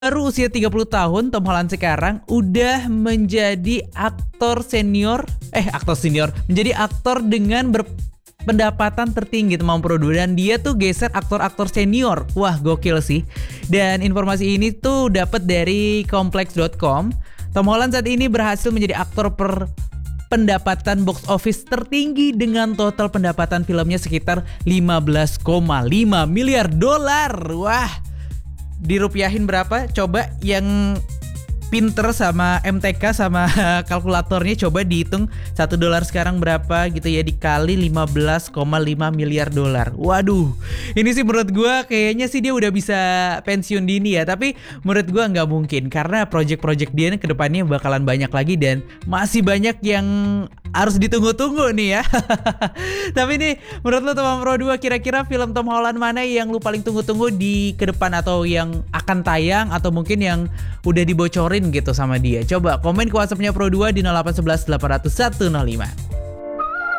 Baru usia 30 tahun, Tom Holland sekarang udah menjadi menjadi aktor dengan berpendapatan tertinggi teman Pro 2, dan dia tuh geser aktor-aktor senior. Wah, gokil sih. Dan informasi ini tuh dapat dari kompleks.com. Tom Holland saat ini berhasil menjadi aktor pendapatan box office tertinggi dengan total pendapatan filmnya sekitar 15,5 miliar dolar. Wah, dirupiahin berapa? Coba yang pinter sama MTK sama kalkulatornya coba dihitung $1 sekarang berapa gitu ya, dikali 15,5 miliar dolar. Waduh, ini sih menurut gue kayaknya sih dia udah bisa pensiun dini ya. Tapi menurut gue nggak mungkin, karena project-project dia ke depannya bakalan banyak lagi dan masih banyak yang harus ditunggu-tunggu nih ya. Tapi nih, menurut lo teman Pro 2, kira-kira film Tom Holland mana yang lu paling tunggu-tunggu di ke depan, atau yang akan tayang, atau mungkin yang udah dibocorin gitu sama dia? Coba komen ke WhatsApp-nya Pro 2 di 0811 800 105.